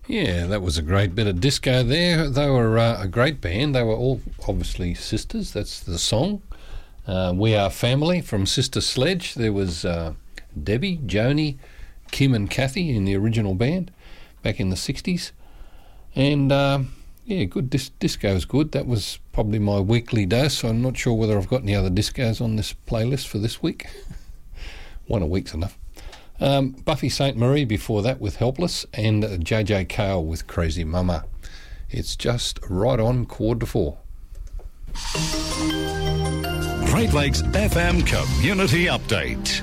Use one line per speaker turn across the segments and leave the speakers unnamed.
Yeah, that was a great bit of disco there. They were a great band. They were all obviously sisters. That's the song. We Are Family from Sister Sledge. There was Debbie, Joni, Kim and Kathy in the original band back in the 60s. And yeah, good. Disco's good. That was probably my weekly dose. I'm not sure whether I've got any other discos on this playlist for this week. One a week's enough. Buffy St. Marie before that with Helpless, and JJ Cale with Crazy Mama. It's just right on 4:45.
Great Lakes FM Community Update.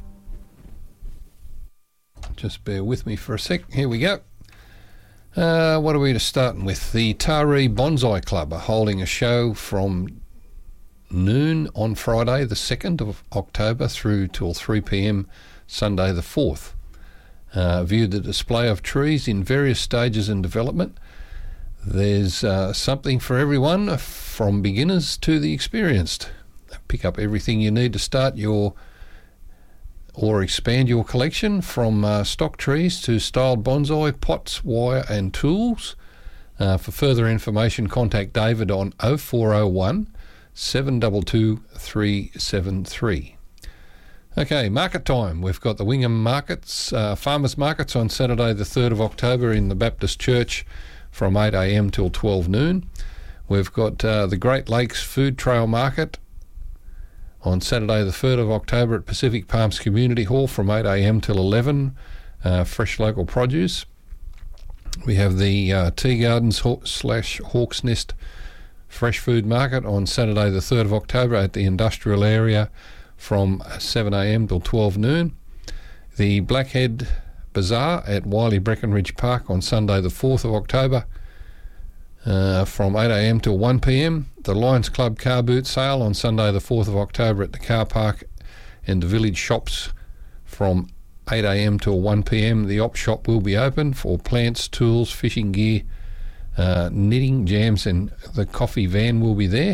Just bear with me for a sec. Here we go. What are we starting with? The Taree Bonsai Club are holding a show from noon on Friday the 2nd of October through till 3 p.m. Sunday the 4th. View the display of trees in various stages in development. There's something for everyone, from beginners to the experienced. Pick up everything you need to start your or expand your collection, from stock trees to styled bonsai, pots, wire and tools. For further information, contact David on 0401 722 373. Okay, market time. We've got the Wingham Markets, Farmers Markets on Saturday the 3rd of October in the Baptist Church from 8 a.m. till 12 noon. We've got the Great Lakes Food Trail Market on Saturday the 3rd of October at Pacific Palms Community Hall from 8 a.m. till 11, fresh local produce. We have the Tea Gardens / Hawks Nest Fresh Food Market on Saturday the 3rd of October at the industrial area from 7 a.m. till 12 noon. The Blackhead Bazaar at Wiley Breckenridge Park on Sunday the 4th of October from 8 a.m. till 1 p.m. The Lions Club Car Boot Sale on Sunday the 4th of October at the car park and the village shops from 8 a.m. till 1 p.m. The op shop will be open for plants, tools, fishing gear, knitting, jams, and the coffee van will be there.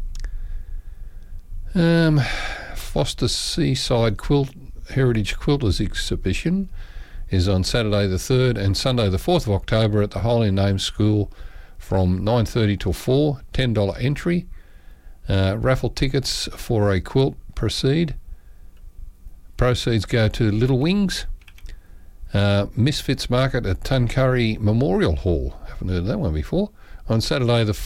Foster Seaside Heritage Quilters Exhibition is on Saturday the 3rd and Sunday the 4th of October at the Holy Name School from 9:30 till 4, $10 entry. Raffle tickets for a quilt proceeds go to Little Wings. Misfits Market at Tuncurry Memorial Hall. Haven't heard of that one before. On Saturday the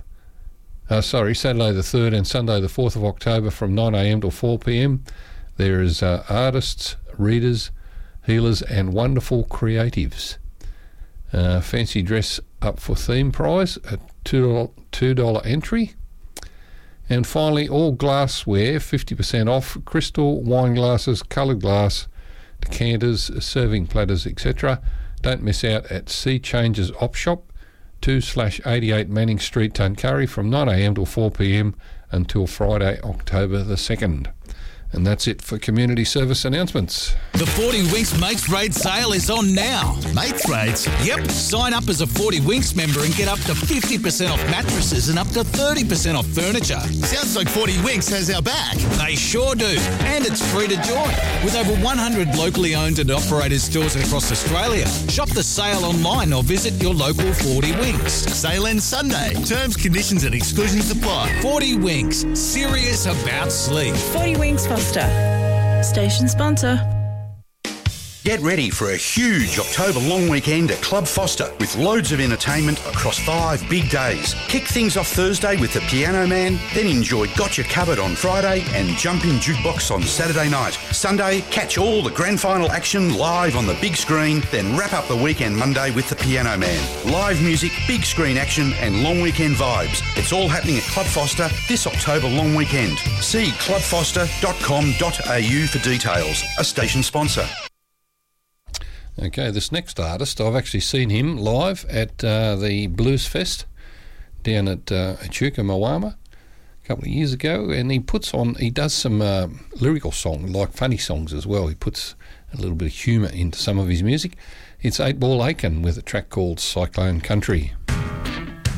3rd and Sunday the 4th of October from 9 a.m. till 4 p.m. There is artists, readers, healers and wonderful creatives. Fancy dress up for theme prize at $2 entry. And finally, all glassware 50% off: crystal, wine glasses, coloured glass, decanters, serving platters, etc. Don't miss out at Sea Changes Op Shop, 2/88 Manning Street, Tuncurry, from 9 a.m. till 4 p.m. until Friday, October the 2nd. And that's it for community service announcements.
The 40 Winks Mates Rate sale is on now.
Mates Rates?
Yep. Sign up as a 40 Winks member and get up to 50% off mattresses and up to 30% off furniture.
Sounds like 40 Winks has our back.
They sure do. And it's free to join. With over 100 locally owned and operated stores across Australia. Shop the sale online or visit your local 40 Winks.
Sale ends Sunday. Terms, conditions and exclusions apply.
40 Winks. Serious about sleep.
40 Winks Foster. Station sponsor.
Get ready for a huge October long weekend at Club Foster with loads of entertainment across 5 big days. Kick things off Thursday with the Piano Man, then enjoy Gotcha Cupboard on Friday and Jump In Jukebox on Saturday night. Sunday, catch all the grand final action live on the big screen, then wrap up the weekend Monday with the Piano Man. Live music, big screen action and long weekend vibes. It's all happening at Club Foster this October long weekend. See clubfoster.com.au for details. A station sponsor.
Okay, this next artist, I've actually seen him live at the Blues Fest down at Echuca Moama a couple of years ago, and he does some lyrical songs, like funny songs as well. He puts a little bit of humour into some of his music. It's 8 Ball Aiken with a track called Cyclone Country.